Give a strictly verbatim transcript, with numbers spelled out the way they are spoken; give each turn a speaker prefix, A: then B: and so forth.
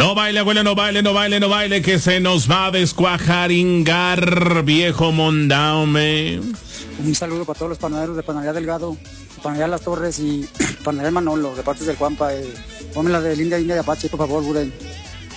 A: No baile, abuela, no baile, no baile, no baile, que se nos va a descuajaringar, viejo mondaume.
B: Un saludo para todos los panaderos de Panadería Delgado, Panadería Las Torres y Panadería Manolo, de parte del Juanpa. Eh, ponme la de Linda India de Apache, por favor, Buren.